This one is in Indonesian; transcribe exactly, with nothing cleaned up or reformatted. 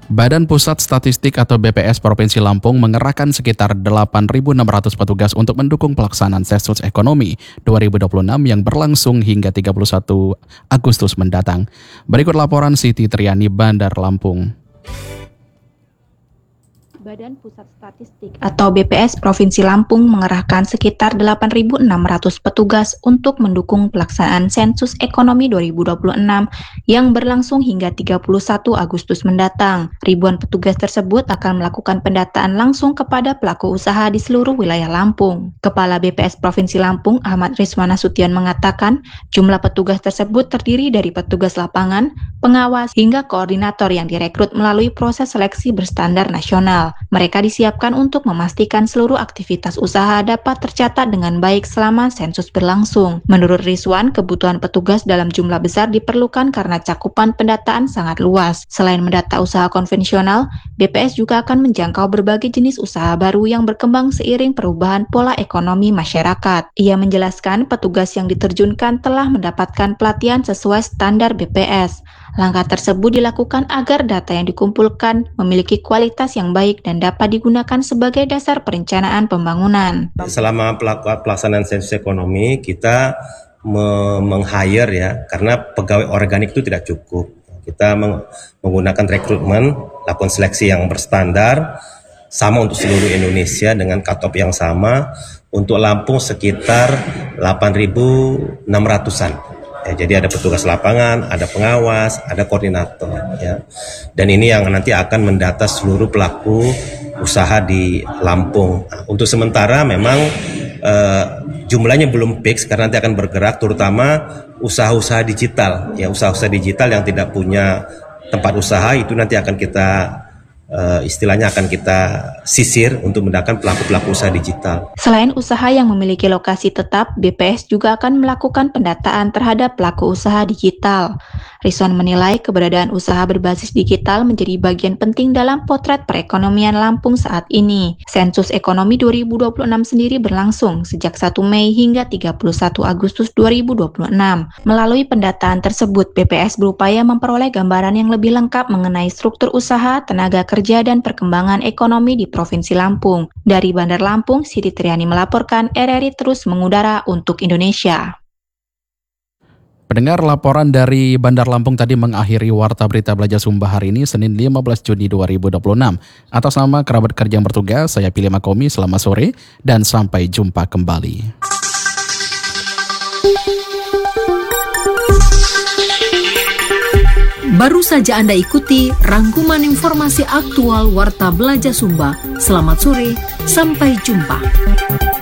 Badan Pusat Statistik atau B P S Provinsi Lampung mengerahkan sekitar delapan ribu enam ratus petugas untuk mendukung pelaksanaan Sensus Ekonomi dua ribu dua puluh enam yang berlangsung hingga tiga puluh satu Agustus mendatang. Berikut laporan Siti Triani, Bandar Lampung. Badan Pusat Statistik atau B P S Provinsi Lampung mengerahkan sekitar delapan ribu enam ratus petugas untuk mendukung pelaksanaan Sensus Ekonomi dua ribu dua puluh enam yang berlangsung hingga tiga puluh satu Agustus mendatang. Ribuan petugas tersebut akan melakukan pendataan langsung kepada pelaku usaha di seluruh wilayah Lampung. Kepala B P S Provinsi Lampung, Ahmad Rizwan Nasution, mengatakan jumlah petugas tersebut terdiri dari petugas lapangan, pengawas, hingga koordinator yang direkrut melalui proses seleksi berstandar nasional. Mereka disiapkan untuk memastikan seluruh aktivitas usaha dapat tercatat dengan baik selama sensus berlangsung. Menurut Rizwan, kebutuhan petugas dalam jumlah besar diperlukan karena cakupan pendataan sangat luas. Selain mendata usaha konvensional, B P S juga akan menjangkau berbagai jenis usaha baru yang berkembang seiring perubahan pola ekonomi masyarakat. Ia menjelaskan petugas yang diterjunkan telah mendapatkan pelatihan sesuai standar B P S. Langkah tersebut dilakukan agar data yang dikumpulkan memiliki kualitas yang baik dan dapat digunakan sebagai dasar perencanaan pembangunan. Selama pelaksanaan sensus ekonomi, kita meng-hire ya, karena pegawai organik itu tidak cukup. Kita meng- menggunakan rekrutmen, lakukan seleksi yang berstandar, sama untuk seluruh Indonesia dengan cut-off yang sama. Untuk Lampung sekitar delapan ribu enam ratusan. Ya, jadi ada petugas lapangan, ada pengawas, ada koordinator. Ya. Dan ini yang nanti akan mendata seluruh pelaku usaha di Lampung. Nah, untuk sementara memang eh, jumlahnya belum fix karena nanti akan bergerak, terutama usaha-usaha digital. Ya, usaha-usaha digital yang tidak punya tempat usaha itu nanti akan kita Uh, istilahnya akan kita sisir untuk mendatangkan pelaku-pelaku usaha digital. Selain usaha yang memiliki lokasi tetap, B P S juga akan melakukan pendataan terhadap pelaku usaha digital. Rizwan menilai keberadaan usaha berbasis digital menjadi bagian penting dalam potret perekonomian Lampung saat ini. Sensus Ekonomi dua ribu dua puluh enam sendiri berlangsung sejak satu Mei hingga tiga puluh satu Agustus dua ribu dua puluh enam. Melalui pendataan tersebut, B P S berupaya memperoleh gambaran yang lebih lengkap mengenai struktur usaha, tenaga kerja, kerja dan perkembangan ekonomi di Provinsi Lampung. Dari Bandar Lampung, Siti Triani melaporkan, R R I terus mengudara untuk Indonesia. Pendengar, laporan dari Bandar Lampung tadi mengakhiri Warta Berita Belajar Sumba hari ini, Senin lima belas Juni dua ribu dua puluh enam. Atas nama kerabat kerja yang bertugas, saya Pilih Makomi, selamat sore dan sampai jumpa kembali. Baru saja Anda ikuti rangkuman informasi aktual Warta Belajar Sumba. Selamat sore, sampai jumpa.